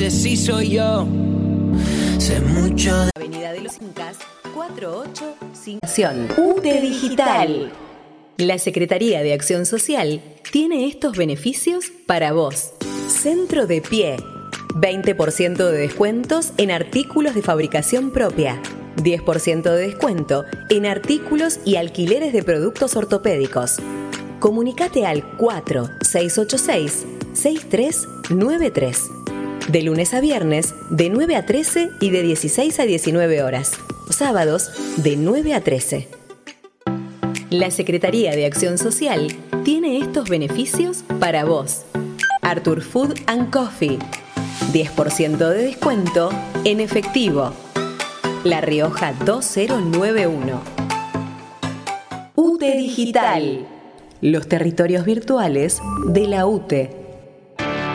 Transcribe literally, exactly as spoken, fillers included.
ese sí soy yo. Sé mucho de... Avenida de los Incas, cuatro ocho cinco. U T E Digital. La Secretaría de Acción Social tiene estos beneficios para vos. Centro de Pie. veinte por ciento de descuentos en artículos de fabricación propia. diez por ciento de descuento en artículos y alquileres de productos ortopédicos. Comunicate al cuatro seis ocho seis seis tres nueve tres. De lunes a viernes, de nueve a trece y de dieciséis a diecinueve horas. Sábados, de nueve a trece. La Secretaría de Acción Social tiene estos beneficios para vos. Artur Food and Coffee. diez por ciento de descuento en efectivo. La Rioja dos mil noventa y uno. U T E Digital. Los territorios virtuales de la U T E.